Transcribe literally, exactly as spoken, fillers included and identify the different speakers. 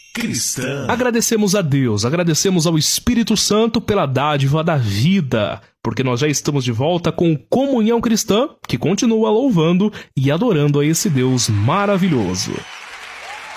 Speaker 1: Cristã.
Speaker 2: Agradecemos a Deus, agradecemos ao Espírito Santo pela dádiva da vida, porque nós já estamos de volta com Comunhão Cristã, que continua louvando e adorando a esse Deus maravilhoso.